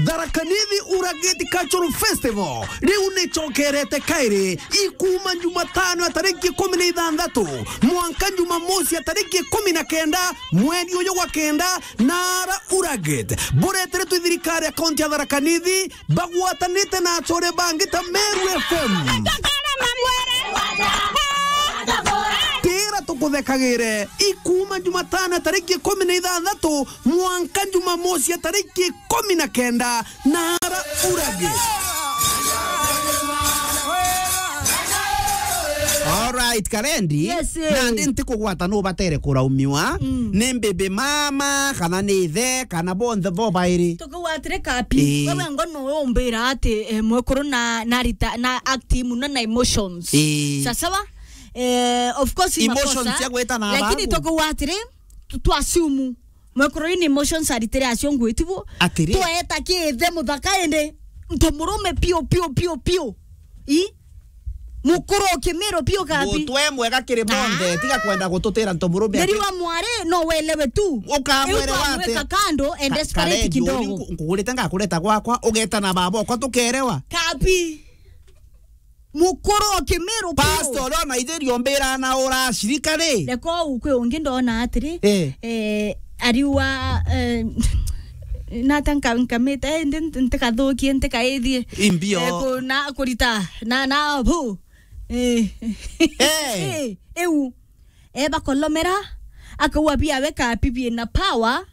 Tharaka Nithi Urageti Cultural Festival riu ni chokerete kairi ikuma Jumatano ya tariki 16 mwanka Jumamosi ya tariki 19 mwezi uyu wa kenda nara Urageti buretere twithirikari ya kaunti ya Tharaka Nithi bagwatanite na achore bangita Meru FM tukuthekagire ikuma Jumatano tariki 16 mwanka Jumamosi ya tariki 19 nara Urageti. Alright, Karendi. Yes, na ndinti kugwata no batere kuraumiwa ni mbebe mama kana ni ithe kana bonthe bobairi tukugwatire kapi wewe ngono we umbira ati mwekuru na rita na active muno na emotions sawa of course emotions ya gweta na babu lakini tukugwatire twasumu mwekuru ni emotions aritire acio ngwitibo tweta kithe muthaka ende ntomurume pio mukuru kimiro pio kapi twe mwega kiri bonde tiga kwenda gututira ntomurume nderi wa mware no welewe tu ukamwere wate kando and desperate kidogo ngugurite ngakureta gwakwa ugeta na babo kwa tukerewa kapi mukuru kimiro pio pastor ona itherio mbira na ura shirikari leko ukwe ungi ndona atiri ariwa natanka nkamete ntikathukie ntikaithie imbio na kurita na bu eu bakolomera akawa pia weka pipi na power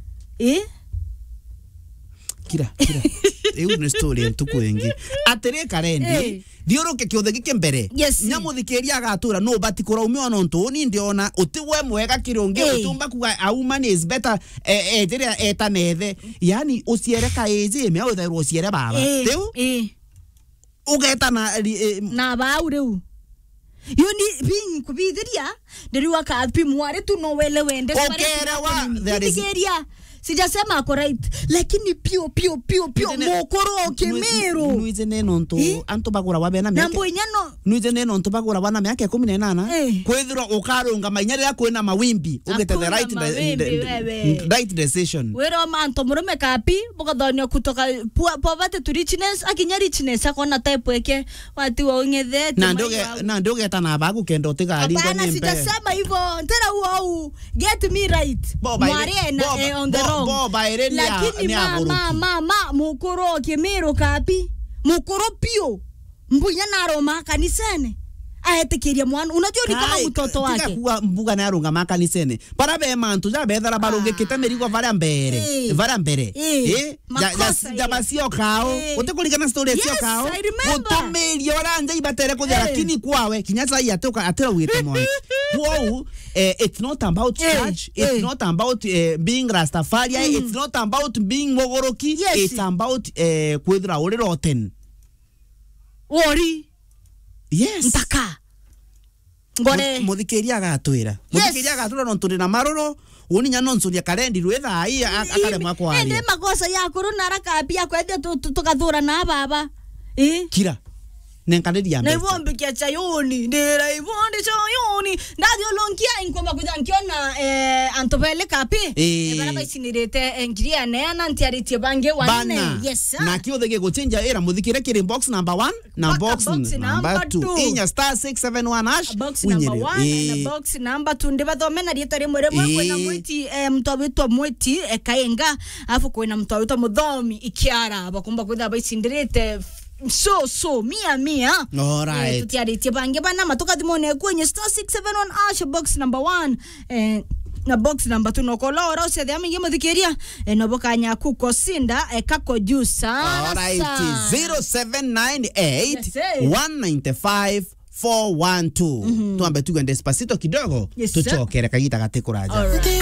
kira eu ne story ntukuengi atere Karendi dioroke kiothe gikembere nyamuthikeria agatura no batikura umio no ntoni ndiona utiwe mwega kirungi utumba kuga a woman is better eteria etanethe yani usiere kaeje me uthairwo usiere baba teu ugeta na bau reu yoni bin kubithiria nderiwa kapi mware tu no wele wende okerewa nderigeria sijasema ako right lakini pio mokoro Kimiru nuize neno nto anto bagura wabena me nambo inyano nuize neno nto bagura wana me yake 18 kwethira ukarunga mainyari ya kwena mawimbi ugete the right decision wero manto murume kapi bogadonyo kutoka povate to richness akinya richness akona type yake wati wa ungethe na ndoge tana bagu kendo tigari ngo nimbe sijasema hivyo ntera uo get me right mware on the lakini mama mukuru Kimiru kapi mukuru pio mbunya na Roma kanisene ahetekeria mwana unajua ni kama mtoto wake kuwa mbuga na runga makanisene para be mantu ja bethara baruge kitamerigo vara mbere ja basio kao utekulingana story sio kao utomerio ranja ibatere kuthera lakini kwawe kinyasa ya toka atera wite mwana wow it's not about church it's not about being Rastafari it's not about being mogoroki it's about kwethra uri roten ori yes ntaka ngore muthikeria agatwira no turi na maroro uni nya nonsuria Karendi rwetha ai akare mwakwa ende makosa ya kuruna raka pia kwende tukathura na baba kira nenkandiria mbere na ivombe kia chayoni ndera ivonde chayoni ndadio lonkia inkoma kujankiona antopele kapi bara baisinirete ngiria neana ntiaritie bange wanne yes na kiothe giguchinja era muthikire kiri box number 1 na box number 2 inya star 671 hash box number 1 na box number 2 ndibathome na rieta rimwe rimwe kwena mwiti mtobitwa mwiti kaenga afu kwena mtobitwa muthomi ikiara bakumba kwitha baisindirete so mia alright tutiaritie bange bana matoka dimone kwenye star 671 hash box number 1 na box number 2 nokolora usethe amingi muthikiria no bokanya kuko sinda kako juice alright 0798 195 412 tuambe tugende Despacito kidogo tuchokere kagita gatikuraja